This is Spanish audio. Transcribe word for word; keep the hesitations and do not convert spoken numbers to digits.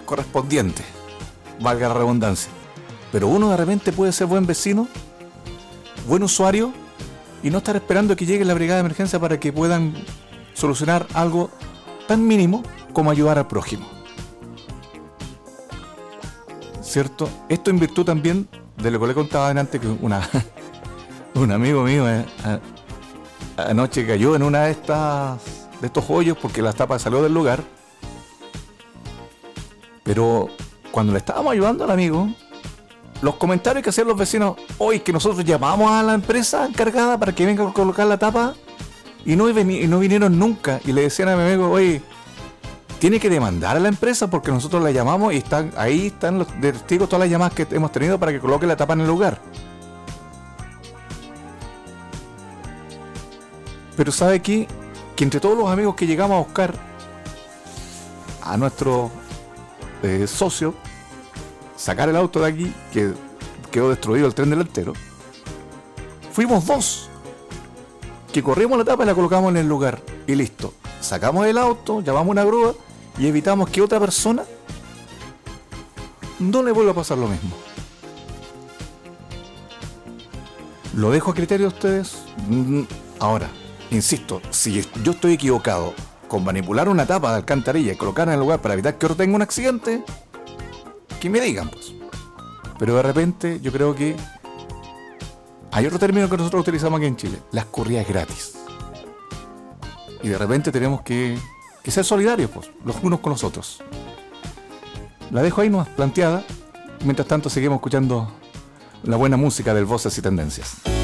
correspondientes, valga la redundancia. Pero uno de repente puede ser buen vecino, buen usuario, y no estar esperando que llegue la brigada de emergencia para que puedan solucionar algo tan mínimo como ayudar al prójimo. ¿Cierto? Esto en virtud también de lo que le contaba antes, que una, un amigo mío eh, a, anoche cayó en una de estas de estos hoyos porque la tapa salió del lugar. Pero cuando le estábamos ayudando al amigo, los comentarios que hacían los vecinos, hoy que nosotros llamamos a la empresa encargada para que venga a colocar la tapa y no, y no vinieron nunca, y le decían a mi amigo, oye, tiene que demandar a la empresa porque nosotros la llamamos y están ahí están los testigos, todas las llamadas que hemos tenido para que coloque la tapa en el lugar. Pero sabe que, que entre todos los amigos que llegamos a buscar a nuestro eh, socio, sacar el auto de aquí, que quedó destruido el tren delantero, fuimos dos que corrimos la tapa y la colocamos en el lugar y listo, sacamos el auto, llamamos una grúa y evitamos que otra persona no le vuelva a pasar lo mismo. Lo dejo a criterio de ustedes. Ahora, insisto, si yo estoy equivocado con manipular una tapa de alcantarilla y colocarla en el lugar para evitar que otro tenga un accidente, que me digan, pues. Pero de repente yo creo que hay otro término que nosotros utilizamos aquí en Chile, la escurrida es gratis. Y de repente tenemos que, que ser solidarios, pues, los unos con los otros. La dejo ahí nomás planteada. Mientras tanto seguimos escuchando la buena música del Voces y Tendencias.